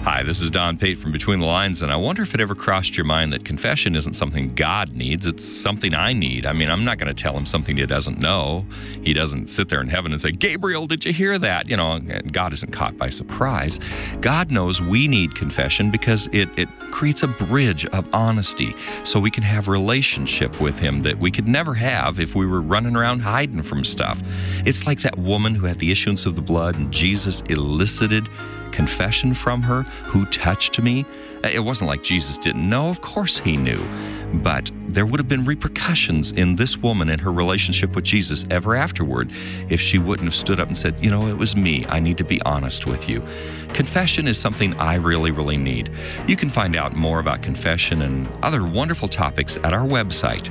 Hi, this is Don Pate from Between the Lines, and I wonder if it ever crossed your mind that confession isn't something God needs, it's something I need. I mean, I'm not going to tell him something he doesn't know. He doesn't sit there in heaven and say, Gabriel, did you hear that? You know, God isn't caught by surprise. God knows we need confession because it creates a bridge of honesty so we can have relationship with him that we could never have if we were running around hiding from stuff. It's like that woman who had the issuance of the blood, and Jesus elicited confession from her, who touched me. It wasn't like Jesus didn't know. Of course he knew. But there would have been repercussions in this woman and her relationship with Jesus ever afterward if she wouldn't have stood up and said, you know, it was me. I need to be honest with you. Confession is something I really, really need. You can find out more about confession and other wonderful topics at our website,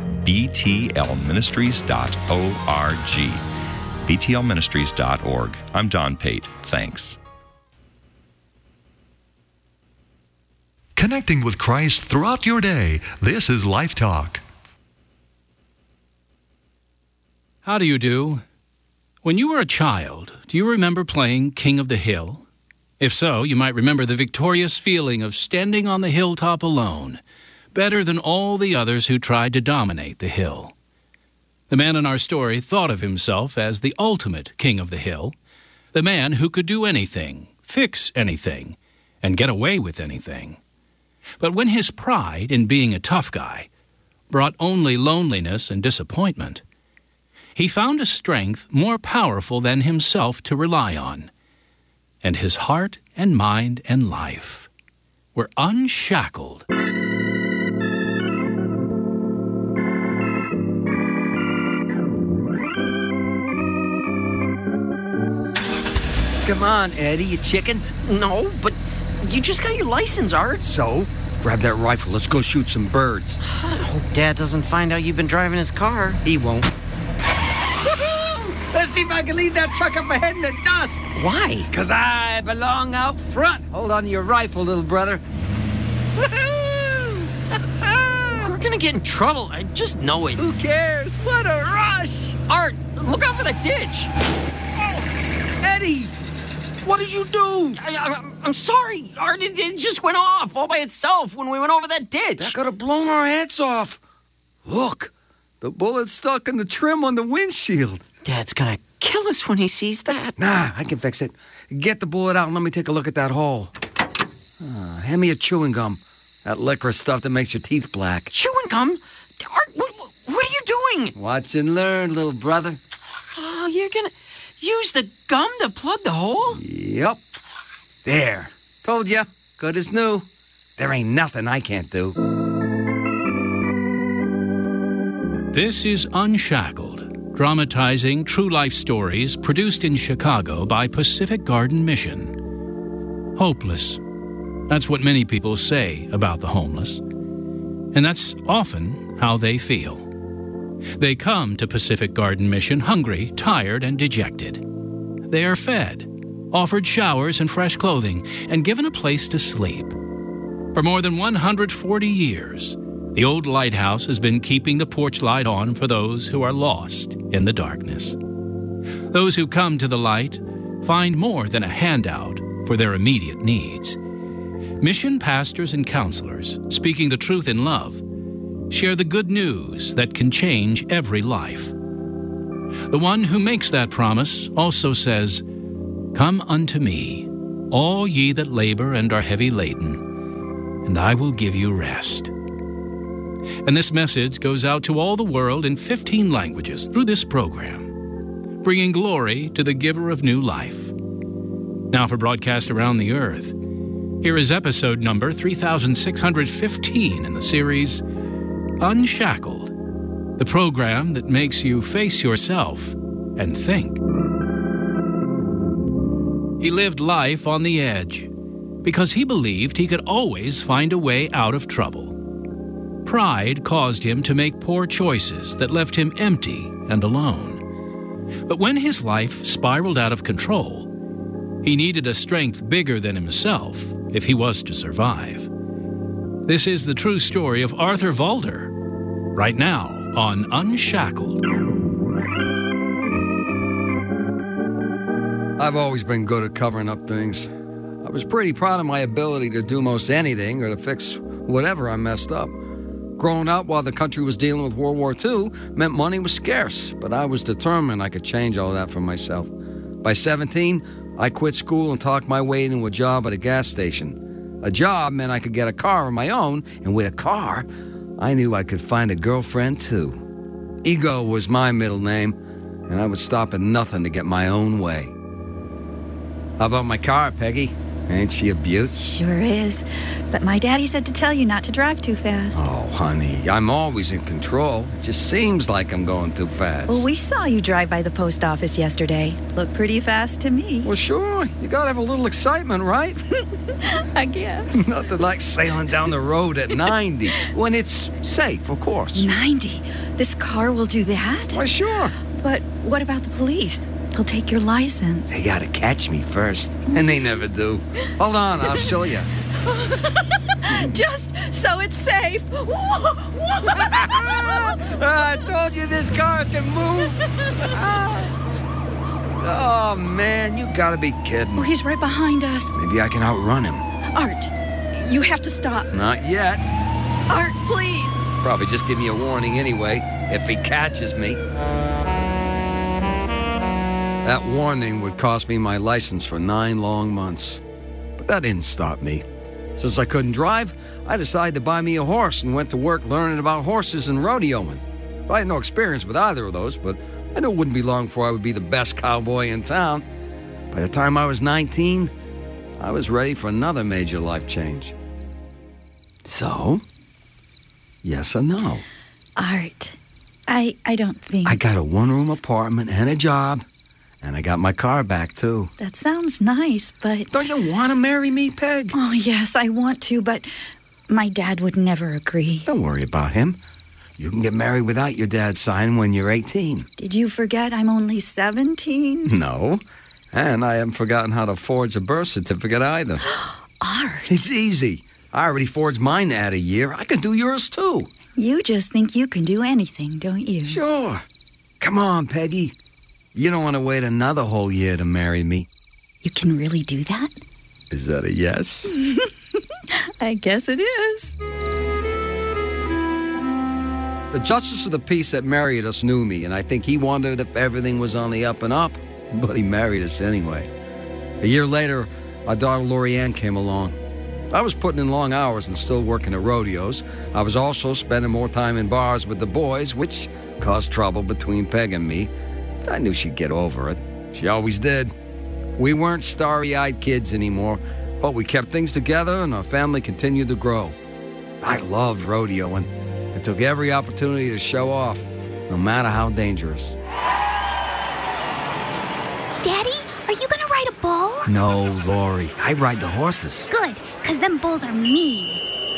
btlministries.org. btlministries.org. I'm Don Pate. Thanks. Connecting with Christ throughout your day. This is Life Talk. How do you do? When you were a child, do you remember playing King of the Hill? If so, you might remember the victorious feeling of standing on the hilltop alone, better than all the others who tried to dominate the hill. The man in our story thought of himself as the ultimate king of the hill, the man who could do anything, fix anything, and get away with anything. But when his pride in being a tough guy brought only loneliness and disappointment, he found a strength more powerful than himself to rely on, and his heart and mind and life were unshackled. Come on, Eddie, you chicken. No, but you just got your license, Art. So, grab that rifle. Let's go shoot some birds. I hope Dad doesn't find out you've been driving his car. He won't. Woohoo! Let's see if I can leave that truck up ahead in the dust. Why? Because I belong out front. Hold on to your rifle, little brother. Woohoo! We're gonna get in trouble. I just know it. Who cares? What a rush! Art, look out for that ditch. Oh, Eddie! What did you do? I'm sorry, Art. It just went off all by itself when we went over that ditch. That could have blown our heads off. Look, the bullet's stuck in the trim on the windshield. Dad's gonna kill us when he sees that. Nah, I can fix it. Get the bullet out and let me take a look at that hole. Hand me a chewing gum. That licorice stuff that makes your teeth black. Chewing gum? Art, what are you doing? Watch and learn, little brother. Oh, you're gonna use the gum to plug the hole? Yep. There. Told ya. Good as new. There ain't nothing I can't do. This is Unshackled, dramatizing true life stories produced in Chicago by Pacific Garden Mission. Hopeless. That's what many people say about the homeless. And that's often how they feel. They come to Pacific Garden Mission hungry, tired, and dejected. They are fed, offered showers and fresh clothing, and given a place to sleep. For more than 140 years, the old lighthouse has been keeping the porch light on for those who are lost in the darkness. Those who come to the light find more than a handout for their immediate needs. Mission pastors and counselors, speaking the truth in love, share the good news that can change every life. The one who makes that promise also says, "Come unto me, all ye that labor and are heavy laden, and I will give you rest." And this message goes out to all the world in 15 languages through this program, bringing glory to the giver of new life. Now for broadcast around the earth, here is episode number 3615 in the series Unshackled, the program that makes you face yourself and think. He lived life on the edge because he believed he could always find a way out of trouble. Pride caused him to make poor choices that left him empty and alone. But when his life spiraled out of control, he needed a strength bigger than himself if he was to survive. This is the true story of Arthur Valder, right now on Unshackled. I've always been good at covering up things. I was pretty proud of my ability to do most anything or to fix whatever I messed up. Growing up while the country was dealing with World War II meant money was scarce, but I was determined I could change all that for myself. By 17, I quit school and talked my way into a job at a gas station. A job meant I could get a car of my own, and with a car, I knew I could find a girlfriend too. Ego was my middle name, and I would stop at nothing to get my own way. How about my car, Peggy? Ain't she a beaut? Sure is. But my daddy said to tell you not to drive too fast. Oh, honey, I'm always in control. It just seems like I'm going too fast. Well, we saw you drive by the post office yesterday. Looked pretty fast to me. Well, sure. You gotta have a little excitement, right? I guess. Nothing like sailing down the road at 90. When it's safe, of course. 90? This car will do that? Why, sure. But what about the police? They'll take your license. They gotta catch me first, and they never do. Hold on, I'll show you. Just so it's safe. I told you this car can move. Oh, man, you gotta be kidding. Oh, he's right behind us. Maybe I can outrun him. Art, you have to stop. Not yet. Art, please. Probably just give me a warning anyway, if he catches me. That warning would cost me my license for 9 long months. But that didn't stop me. Since I couldn't drive, I decided to buy me a horse and went to work learning about horses and rodeoing. I had no experience with either of those, but I knew it wouldn't be long before I would be the best cowboy in town. By the time I was 19, I was ready for another major life change. So, yes or no? Art, I don't think... I got a 1-room apartment and a job. And I got my car back, too. That sounds nice, but... Don't you want to marry me, Peg? Oh, yes, I want to, but my dad would never agree. Don't worry about him. You can get married without your dad's sign when you're 18. Did you forget I'm only 17? No. And I haven't forgotten how to forge a birth certificate either. Art. It's easy. I already forged mine to add a year. I can do yours, too. You just think you can do anything, don't you? Sure. Come on, Peggy. You don't want to wait another whole year to marry me. You can really do that? Is that a yes? I guess it is. The Justice of the Peace that married us knew me, and I think he wondered if everything was on the up and up, but he married us anyway. A year later, our daughter Lorianne came along. I was putting in long hours and still working at rodeos. I was also spending more time in bars with the boys, which caused trouble between Peg and me. I knew she'd get over it. She always did. We weren't starry-eyed kids anymore, but we kept things together and our family continued to grow. I loved rodeoing and took every opportunity to show off, no matter how dangerous. Daddy, are you gonna ride a bull? No, Lori. I ride the horses. Good, because them bulls are mean.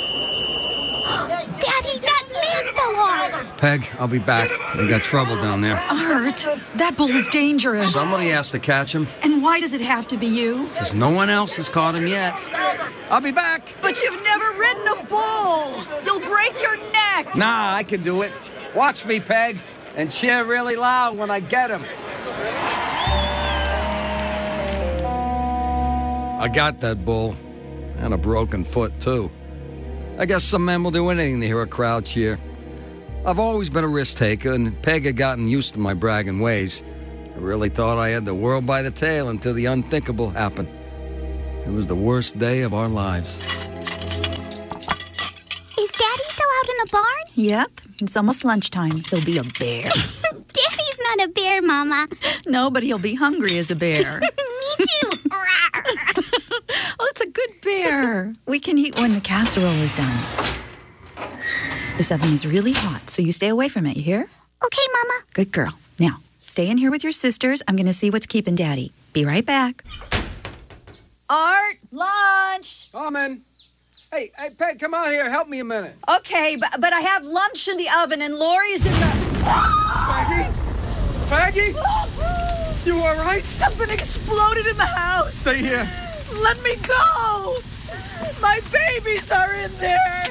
Daddy, that man fell off! Peg, I'll be back. They got trouble down there. Art, that bull is dangerous. Somebody has to catch him, And why does it have to be you? because no one else has caught him yet. I'll be back. But you've never ridden a bull. You'll break your neck. Nah, I can do it. Watch me, Peg, and cheer really loud when I get him. I got that bull, and a broken foot, too. I guess some men will do anything to hear a crowd cheer. I've always been a risk taker, and Peg had gotten used to my bragging ways. I really thought I had the world by the tail until the unthinkable happened. It was the worst day of our lives. Is Daddy still out in the barn? Yep, it's almost lunchtime. He'll be a bear. Daddy's not a bear, Mama. No, but he'll be hungry as a bear. Me too. Oh, it's a good bear. We can eat when the casserole is done. This oven is really hot, so you stay away from it, you hear? Okay, Mama. Good girl. Now, stay in here with your sisters. I'm going to see what's keeping Daddy. Be right back. Art, lunch. Coming. Hey, Peg, come out here. Help me a minute. Okay, but I have lunch in the oven and Lori's in the... Peggy? Peggy? You all right? Something exploded in the house. Stay here. Let me go. My babies are in there.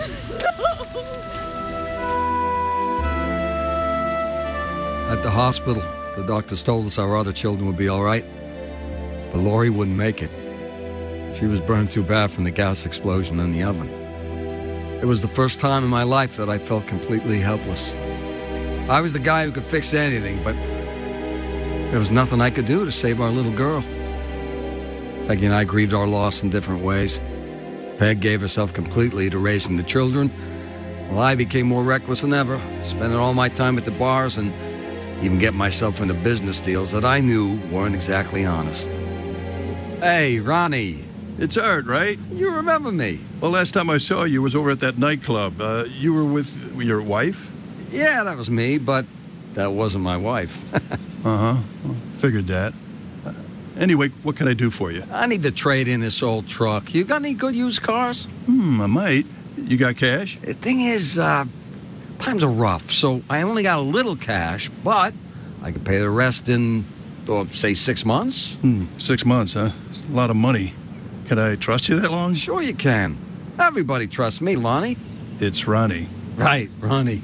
At the hospital, the doctors told us our other children would be all right, but Lori wouldn't make it. She was burned too bad from the gas explosion in the oven. It was the first time in my life that I felt completely helpless. I was the guy who could fix anything, but there was nothing I could do to save our little girl. Peggy and I grieved our loss in different ways. Peg gave herself completely to raising the children, while I became more reckless than ever, spending all my time at the bars and even getting myself into business deals that I knew weren't exactly honest. Hey, Ronnie. It's Art, right? You remember me? Well, last time I saw you was over at that nightclub. You were with your wife? Yeah, that was me, but that wasn't my wife. Well, figured that. Anyway, what can I do for you? I need to trade in this old truck. You got any good used cars? I might. You got cash? The thing is, times are rough, so I only got a little cash, but I can pay the rest in, say, 6 months. 6 months, huh? That's a lot of money. Can I trust you that long? Sure you can. Everybody trusts me, Lonnie. It's Ronnie. Right, Ronnie.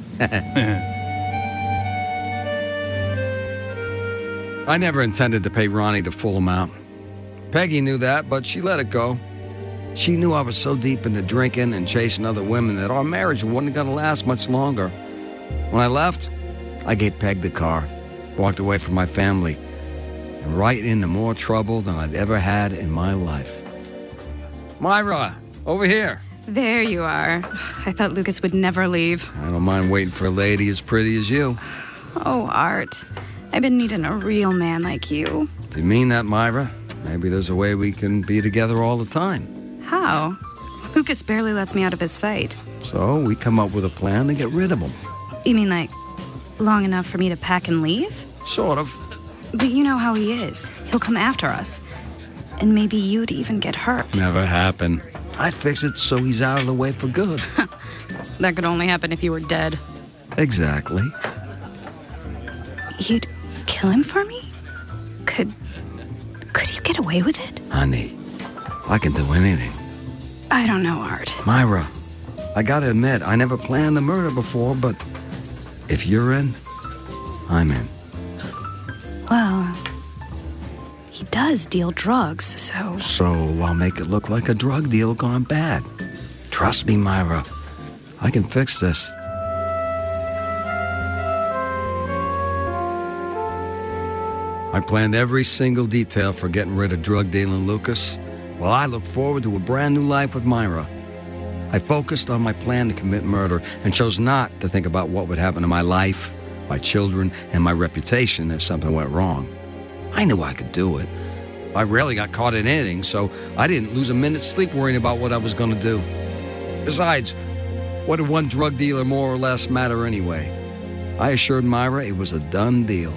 I never intended to pay Ronnie the full amount. Peggy knew that, but she let it go. She knew I was so deep into drinking and chasing other women that our marriage wasn't going to last much longer. When I left, I gave Peg the car, walked away from my family, and right into more trouble than I'd ever had in my life. Myra, over here. There you are. I thought Lucas would never leave. I don't mind waiting for a lady as pretty as you. Oh, Art. I've been needing a real man like you. If you mean that, Myra, maybe there's a way we can be together all the time. How? Lucas barely lets me out of his sight. So we come up with a plan to get rid of him. You mean like long enough for me to pack and leave? Sort of. But you know how he is. He'll come after us. And maybe you'd even get hurt. Never happen. I'd fix it so he's out of the way for good. That could only happen if you were dead. Exactly. You'd kill him for me? Could you get away with it? Honey, I can do anything. I don't know, Art. Myra, I gotta admit, I never planned the murder before, but if you're in, I'm in. Well, he does deal drugs, so... So I'll make it look like a drug deal gone bad. Trust me, Myra. I can fix this. I planned every single detail for getting rid of drug-dealing Lucas, while I looked forward to a brand new life with Myra. I focused on my plan to commit murder and chose not to think about what would happen to my life, my children, and my reputation if something went wrong. I knew I could do it. I rarely got caught in anything, so I didn't lose a minute's sleep worrying about what I was going to do. Besides, what did one drug dealer more or less matter anyway? I assured Myra it was a done deal.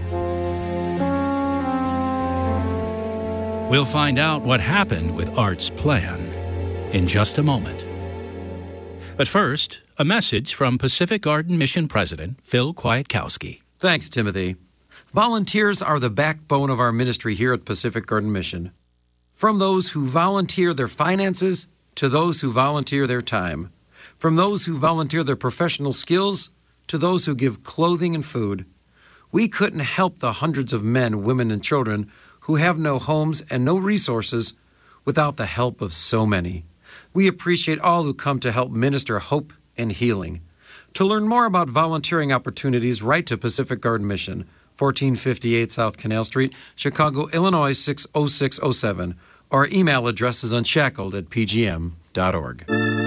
We'll find out what happened with Art's plan in just a moment. But first, a message from Pacific Garden Mission President Phil Kwiatkowski. Thanks, Timothy. Volunteers are the backbone of our ministry here at Pacific Garden Mission. From those who volunteer their finances to those who volunteer their time. From those who volunteer their professional skills to those who give clothing and food. We couldn't help the hundreds of men, women, and children who have no homes and no resources without the help of so many. We appreciate all who come to help minister hope and healing. To learn more about volunteering opportunities, write to Pacific Garden Mission, 1458 South Canal Street, Chicago, Illinois 60607, or email address is unshackled@pgm.org.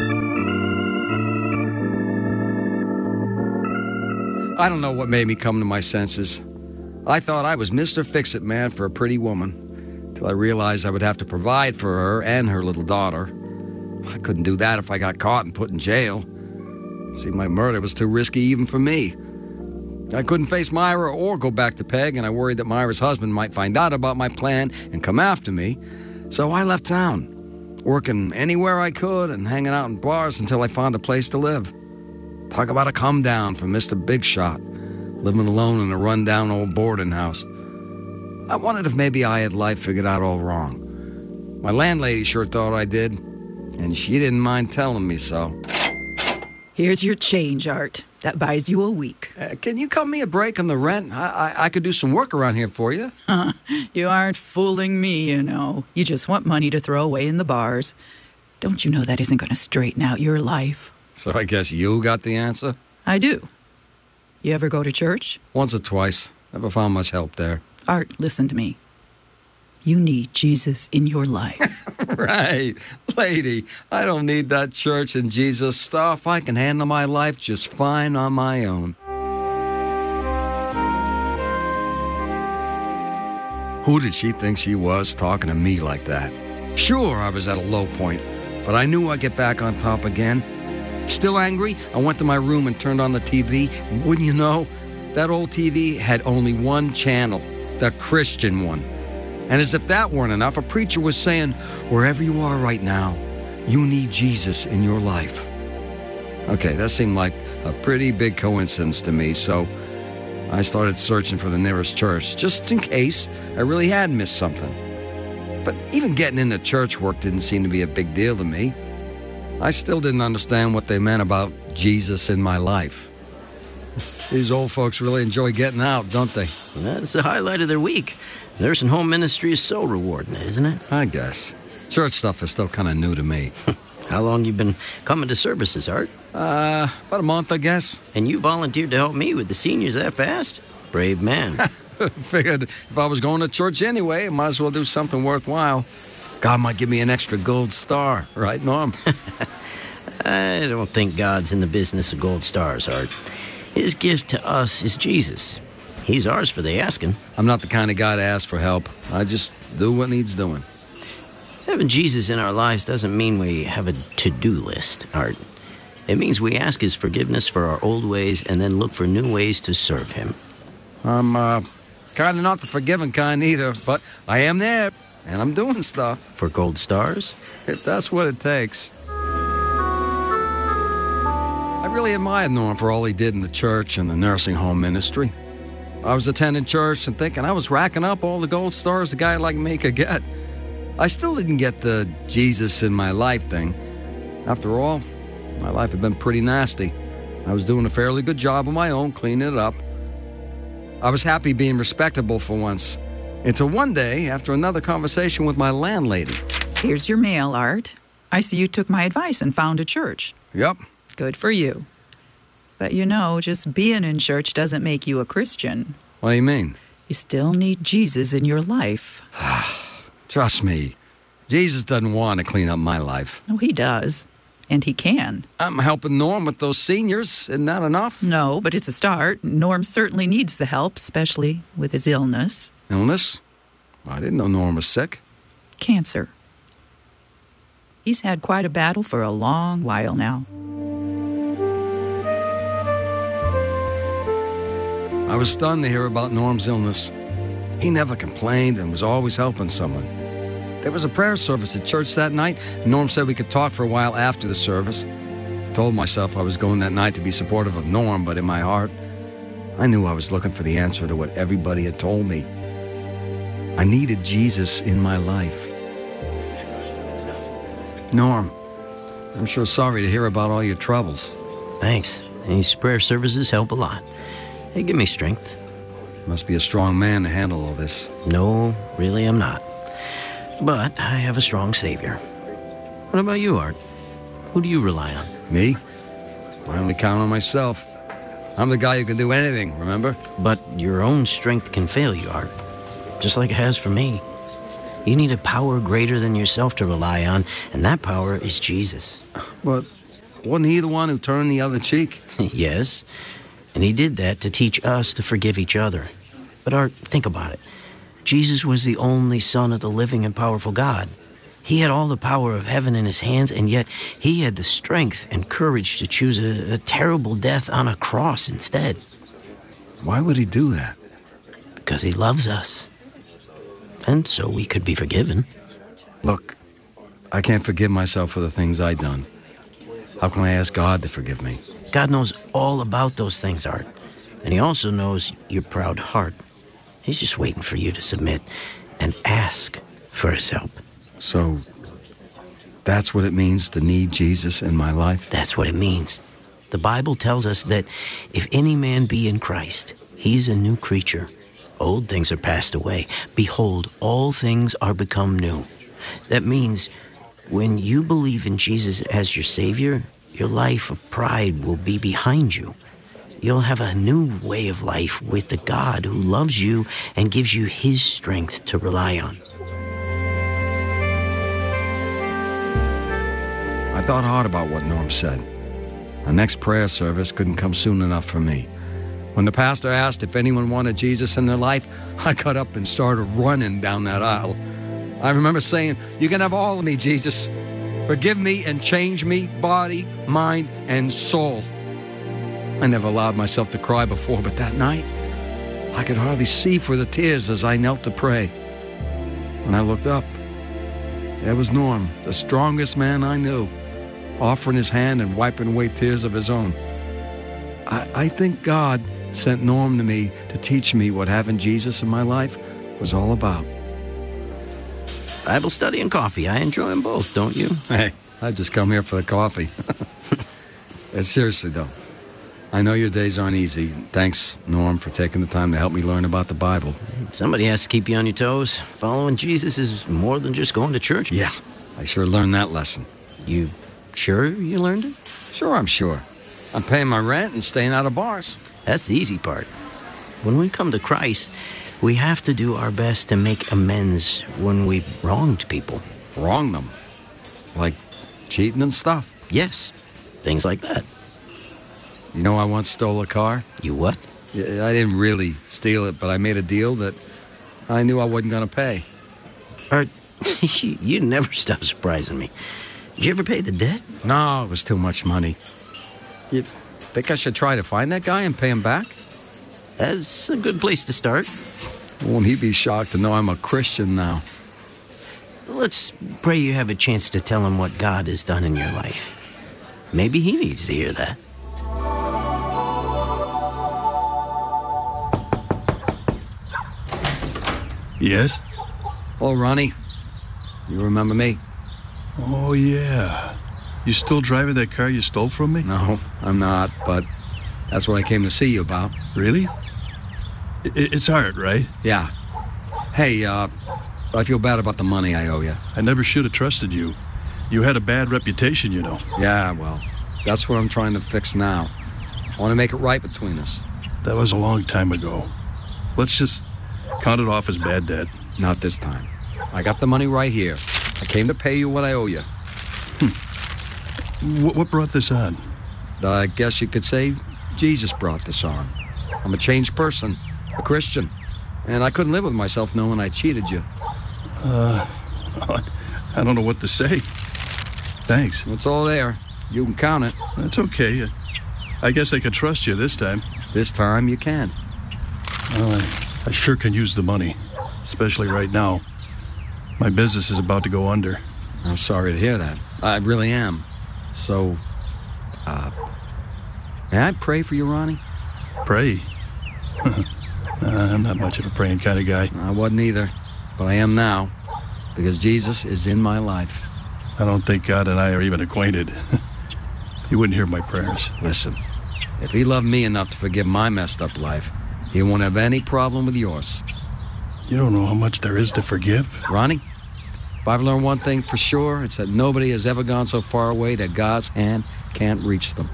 I don't know what made me come to my senses. I thought I was Mr. Fix-It Man for a pretty woman, till I realized I would have to provide for her and her little daughter. I couldn't do that if I got caught and put in jail. Seemed like murder was too risky even for me. I couldn't face Myra or go back to Peg, and I worried that Myra's husband might find out about my plan and come after me. So I left town, working anywhere I could and hanging out in bars until I found a place to live. Talk about a come down from Mr. Big Shot, living alone in a run-down old boarding house. I wondered if maybe I had life figured out all wrong. My landlady sure thought I did, and she didn't mind telling me so. Here's your change, Art. That buys you a week. Can you cut me a break on the rent? I could do some work around here for you. You aren't fooling me, you know. You just want money to throw away in the bars. Don't you know that isn't going to straighten out your life? So I guess you got the answer? I do. You ever go to church? Once or twice. Never found much help there. Art, listen to me. You need Jesus in your life. Right. Lady, I don't need that church and Jesus stuff. I can handle my life just fine on my own. Who did she think she was talking to me like that? Sure, I was at a low point, but I knew I'd get back on top again. Still angry, I went to my room and turned on the TV. Wouldn't you know, that old TV had only one channel, the Christian one. And as if that weren't enough, a preacher was saying, wherever you are right now, you need Jesus in your life. Okay, that seemed like a pretty big coincidence to me, so I started searching for the nearest church, just in case I really had missed something. But even getting into church work didn't seem to be a big deal to me. I still didn't understand what they meant about Jesus in my life. These old folks really enjoy getting out, don't they? That's the highlight of their week. Nursing home ministry is so rewarding, isn't it? I guess. Church stuff is still kind of new to me. How long you been coming to services, Art? About a month, I guess. And you volunteered to help me with the seniors that fast? Brave man. Figured if I was going to church anyway, I might as well do something worthwhile. God might give me an extra gold star, right, Norm? I don't think God's in the business of gold stars, Art. His gift to us is Jesus. He's ours for the asking. I'm not the kind of guy to ask for help. I just do what needs doing. Having Jesus in our lives doesn't mean we have a to-do list, Art. It means we ask his forgiveness for our old ways and then look for new ways to serve him. I'm kind of not the forgiving kind either, but I am there, and I'm doing stuff. For gold stars? If that's what it takes. I really admired Norm for all he did in the church and the nursing home ministry. I was attending church and thinking I was racking up all the gold stars a guy like me could get. I still didn't get the Jesus in my life thing. After all, my life had been pretty nasty. I was doing a fairly good job of my own, cleaning it up. I was happy being respectable for once. Until one day, after another conversation with my landlady. Here's your mail, Art. I see you took my advice and found a church. Yep. Good for you. But you know, just being in church doesn't make you a Christian. What do you mean? You still need Jesus in your life. Trust me, Jesus doesn't want to clean up my life. Oh, he does. And he can. I'm helping Norm with those seniors. Isn't that enough? No, but it's a start. Norm certainly needs the help, especially with his illness. Illness? I didn't know Norm was sick. Cancer. He's had quite a battle for a long while now. I was stunned to hear about Norm's illness. He never complained and was always helping someone. There was a prayer service at church that night. Norm said we could talk for a while after the service. I told myself I was going that night to be supportive of Norm, but in my heart, I knew I was looking for the answer to what everybody had told me. I needed Jesus in my life. Norm, I'm sure sorry to hear about all your troubles. Thanks. These prayer services help a lot. They give me strength. Must be a strong man to handle all this. No, really I'm not. But I have a strong Savior. What about you, Art? Who do you rely on? Me? I only count on myself. I'm the guy who can do anything, remember? But your own strength can fail you, Art. Just like it has for me. You need a power greater than yourself to rely on, and that power is Jesus. But wasn't he the one who turned the other cheek? Yes. And he did that to teach us to forgive each other. But Art, think about it. Jesus was the only Son of the living and powerful God. He had all the power of heaven in his hands, and yet he had the strength and courage to choose a terrible death on a cross instead. Why would he do that? Because he loves us. And so we could be forgiven. Look, I can't forgive myself for the things I've done. How can I ask God to forgive me? God knows all about those things, Art. And he also knows your proud heart. He's just waiting for you to submit and ask for his help. So, that's what it means to need Jesus in my life? That's what it means. The Bible tells us that if any man be in Christ, he is a new creature. Old things are passed away. Behold, all things are become new. That means when you believe in Jesus as your Savior, your life of pride will be behind you. You'll have a new way of life with the God who loves you and gives you His strength to rely on. I thought hard about what Norm said. Our next prayer service couldn't come soon enough for me. When the pastor asked if anyone wanted Jesus in their life, I got up and started running down that aisle. I remember saying, "You can have all of me, Jesus. Forgive me and change me, body, mind, and soul." I never allowed myself to cry before, but that night, I could hardly see for the tears as I knelt to pray. When I looked up, there was Norm, the strongest man I knew, offering his hand and wiping away tears of his own. I think God sent Norm to me to teach me what having Jesus in my life was all about. Bible study and coffee, I enjoy them both, don't you? Hey, I just come here for the coffee. Seriously, though, I know your days aren't easy. Thanks, Norm, for taking the time to help me learn about the Bible. Somebody has to keep you on your toes. Following Jesus is more than just going to church. Yeah, I sure learned that lesson. You sure you learned it? Sure, I'm sure. I'm paying my rent and staying out of bars. That's the easy part. When we come to Christ, we have to do our best to make amends when we've wronged people. Wrong them? Like cheating and stuff? Yes, things like that. You know, I once stole a car. You what? Yeah, I didn't really steal it, but I made a deal that I knew I wasn't going to pay. You never stop surprising me. Did you ever pay the debt? No, it was too much money. You think I should try to find that guy and pay him back? That's a good place to start. Won't he be shocked to know I'm a Christian now? Let's pray you have a chance to tell him what God has done in your life. Maybe he needs to hear that. Yes? Hello, Ronnie. You remember me? Oh, yeah. You still driving that car you stole from me? No, I'm not, but that's what I came to see you about. Really? It's Art, right? Yeah. Hey, I feel bad about the money I owe you. I never should have trusted you. You had a bad reputation, you know. Yeah, well, that's what I'm trying to fix now. I want to make it right between us. That was a long time ago. Let's just count it off as bad debt. Not this time. I got the money right here. I came to pay you what I owe you. What brought this on? I guess you could say Jesus brought this on. I'm a changed person, a Christian, and I couldn't live with myself knowing I cheated you. I don't know what to say. Thanks. It's all there. You can count it. That's okay. I guess I can trust you this time. This time you can. Well, I sure can use the money, especially right now. My business is about to go under. I'm sorry to hear that. I really am. So, may I pray for you, Ronnie? Pray? I'm not much of a praying kind of guy. I wasn't either, but I am now, because Jesus is in my life. I don't think God and I are even acquainted. He wouldn't hear my prayers. Listen, if he loved me enough to forgive my messed up life, he won't have any problem with yours. You don't know how much there is to forgive. Ronnie, if I've learned one thing for sure, it's that nobody has ever gone so far away that God's hand can't reach them.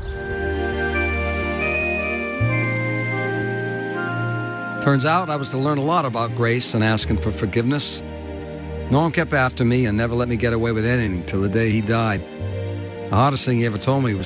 Turns out I was to learn a lot about grace and asking for forgiveness. Norm kept after me and never let me get away with anything till the day he died. The hardest thing he ever told me was